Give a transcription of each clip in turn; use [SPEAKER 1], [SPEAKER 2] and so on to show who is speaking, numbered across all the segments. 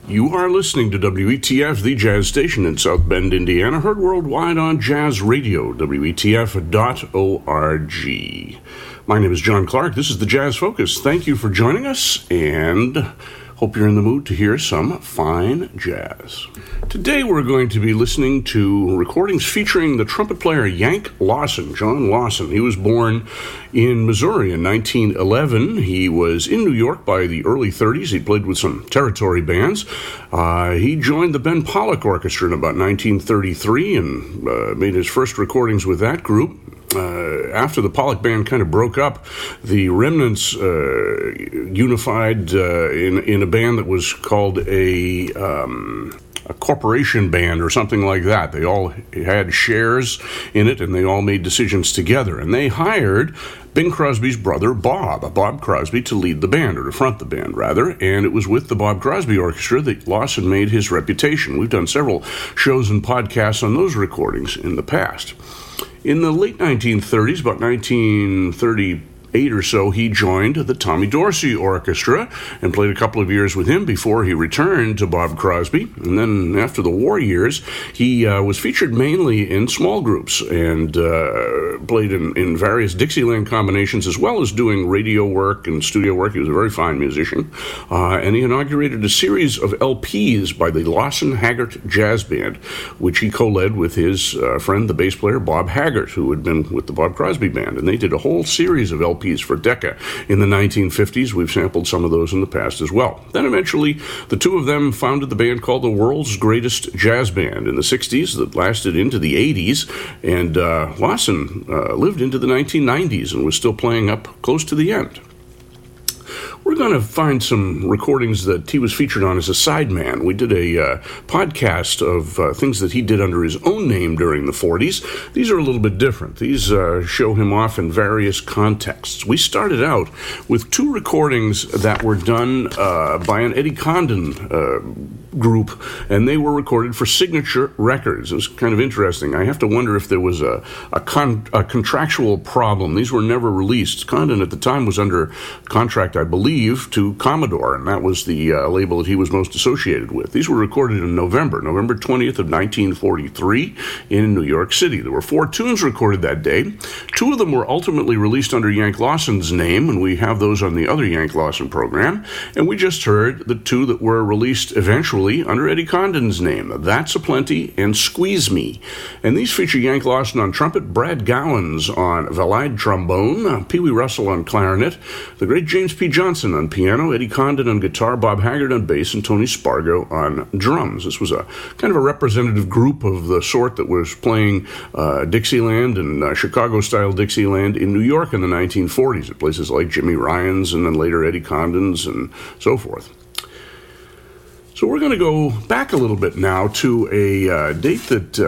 [SPEAKER 1] You are listening to WETF, the jazz station in South Bend, Indiana, heard worldwide on Jazz Radio, WETF.org. My name is John Clark. This is the Jazz Focus. Thank you for joining us, and hope you're in the mood to hear some fine jazz. Today we're going to be listening to recordings featuring the trumpet player Yank Lawson, John Lawson. He was born in Missouri in 1911. He was in New York by the early 30s. He played with some territory bands. He joined the Ben Pollock Orchestra in about 1933 and made his first recordings with that group. After the Pollock Band kind of broke up, the remnants unified in a band that was called a corporation band or something like that. They all had shares in it, and they all made decisions together. And they hired Bing Crosby's brother, Bob Crosby, to lead the band, or to front the band, rather. And it was with the Bob Crosby Orchestra that Lawson made his reputation. We've done several shows and podcasts on those recordings in the past. In the late 1930s, about 1938 or so, he joined the Tommy Dorsey Orchestra and played a couple of years with him before he returned to Bob Crosby. And then after the war years, he was featured mainly in small groups and played in various Dixieland combinations, as well as doing radio work and studio work. He was a very fine musician. And he inaugurated a series of LPs by the Lawson Haggart Jazz Band, which he co-led with his friend, the bass player Bob Haggart, who had been with the Bob Crosby Band. And they did a whole series of LPs for Decca in the 1950s. We've sampled some of those in the past as well. Then eventually, the two of them founded the band called the World's Greatest Jazz Band in the 60s that lasted into the 80s, and Lawson lived into the 1990s and was still playing up close to the end. We're going to find some recordings that he was featured on as a sideman. We did a podcast of things that he did under his own name during the 40s. These are a little bit different. These show him off in various contexts. We started out with two recordings that were done by an Eddie Condon group, and they were recorded for Signature Records. It was kind of interesting. I have to wonder if there was a contractual problem. These were never released. Condon at the time was under contract, I believe, to Commodore, and that was the label that he was most associated with. These were recorded in November 20th of 1943 in New York City. There were 4 tunes recorded that day. 2 of them were ultimately released under Yank Lawson's name, and we have those on the other Yank Lawson program. And we just heard the 2 that were released eventually under Eddie Condon's name, That's a Plenty and Squeeze Me. And these feature Yank Lawson on trumpet, Brad Gowans on Valide trombone, Pee Wee Russell on clarinet, the great James P. Johnson on piano, Eddie Condon on guitar, Bob Haggart on bass, and Tony Spargo on drums. This was a kind of a representative group of the sort that was playing Dixieland and Chicago-style Dixieland in New York in the 1940s at places like Jimmy Ryan's and then later Eddie Condon's and so forth. So we're going to go back a little bit now to a date that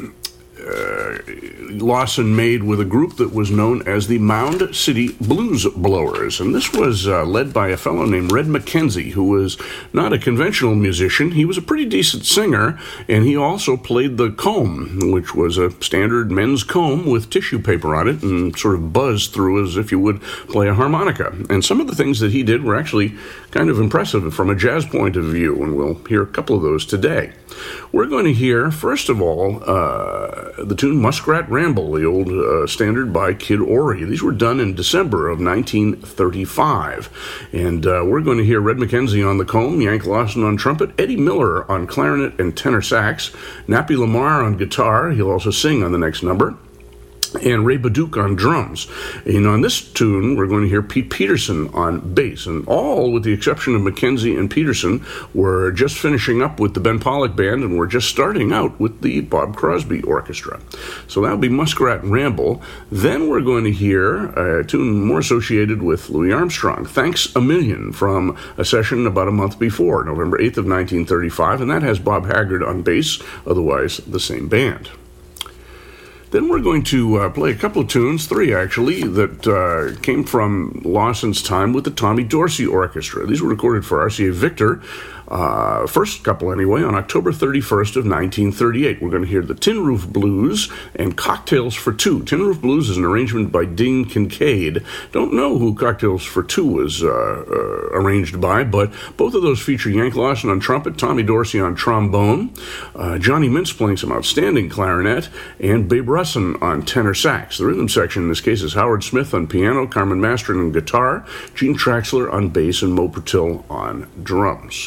[SPEAKER 1] Lawson made with a group that was known as the Mound City Blues Blowers. And this was led by a fellow named Red McKenzie, who was not a conventional musician. He was a pretty decent singer, and he also played the comb, which was a standard men's comb with tissue paper on it and sort of buzzed through as if you would play a harmonica. And some of the things that he did were actually kind of impressive from a jazz point of view, and we'll hear a couple of those today. We're going to hear, first of all, the tune Muskrat Ramble, the old standard by Kid Ory. These were done in December of 1935. And we're going to hear Red McKenzie on the comb, Yank Lawson on trumpet, Eddie Miller on clarinet and tenor sax, Nappy Lamar on guitar. He'll also sing on the next number, and Ray Baduch on drums. And on this tune, we're going to hear Pete Peterson on bass. And all, with the exception of McKenzie and Peterson, were just finishing up with the Ben Pollock Band and were just starting out with the Bob Crosby Orchestra. So that'll be Muskrat Ramble. Then we're going to hear a tune more associated with Louis Armstrong, Thanks a Million, from a session about a month before, November 8th of 1935, and that has Bob Haggart on bass, otherwise the same band. Then we're going to play a couple of tunes, 3 actually, that came from Lawson's time with the Tommy Dorsey Orchestra. These were recorded for RCA Victor First couple anyway, on October 31st of 1938. We're going to hear the Tin Roof Blues and Cocktails for Two. Tin Roof Blues is an arrangement by Dean Kincaid. Don't know who Cocktails for Two was arranged by, but both of those feature Yank Lawson on trumpet, Tommy Dorsey on trombone, Johnny Mintz playing some outstanding clarinet, and Babe Russin on tenor sax. The rhythm section in this case is Howard Smith on piano, Carmen Mastron on guitar, Gene Traxler on bass, and Mo Pertil on drums.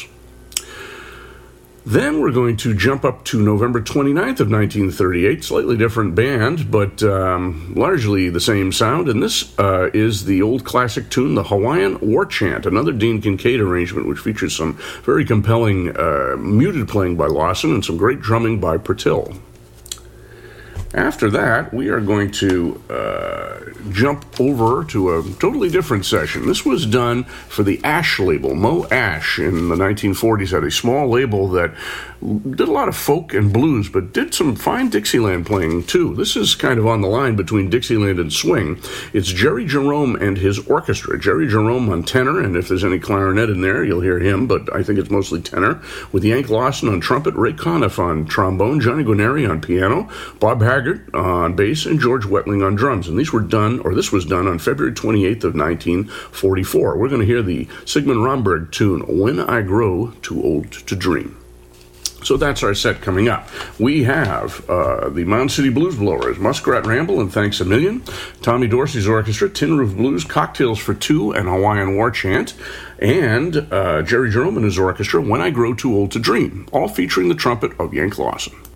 [SPEAKER 1] Then we're going to jump up to November 29th of 1938, slightly different band, but largely the same sound, and this is the old classic tune, the Hawaiian War Chant, another Dean Kincaid arrangement, which features some very compelling muted playing by Lawson and some great drumming by Pertil. After that, we are going to jump over to a totally different session. This was done for the Ash label. Mo Ash in the 1940s had a small label that did a lot of folk and blues, but did some fine Dixieland playing too. This is kind of on the line between Dixieland and swing. It's Jerry Jerome and his orchestra. Jerry Jerome on tenor, and if there's any clarinet in there, you'll hear him, but I think it's mostly tenor, with Yank Lawson on trumpet, Ray Conniff on trombone, Johnny Guarneri on piano, Bob Haggart on bass, and George Wetling on drums. And this was done on February 28th of 1944. We're going to hear the Sigmund Romberg tune, When I Grow Too Old to Dream. So that's our set coming up. We have the Mound City Blues Blowers, Muskrat Ramble and Thanks a Million, Tommy Dorsey's Orchestra, Tin Roof Blues, Cocktails for Two, and Hawaiian War Chant, and Jerry Jerome and his orchestra, When I Grow Too Old to Dream, all featuring the trumpet of Yank Lawson.